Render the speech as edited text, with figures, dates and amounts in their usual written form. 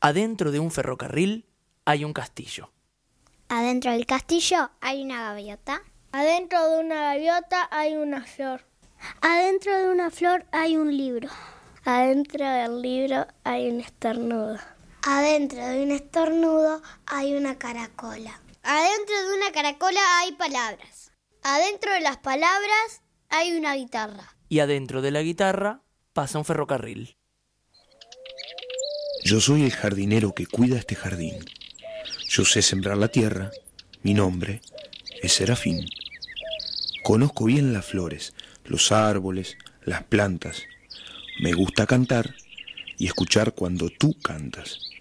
Adentro de un ferrocarril hay un castillo. Adentro del castillo hay una gaviota. Adentro de una gaviota hay una flor. Adentro de una flor hay un libro. Adentro del libro hay un estornudo. Adentro de un estornudo hay una caracola. Adentro de una caracola hay palabras. Adentro de las palabras hay una guitarra. Y adentro de la guitarra pasa un ferrocarril. Yo soy el jardinero que cuida este jardín. Yo sé sembrar la tierra. Mi nombre es Serafín. Conozco bien las flores, los árboles, las plantas. Me gusta cantar y escuchar cuando tú cantas.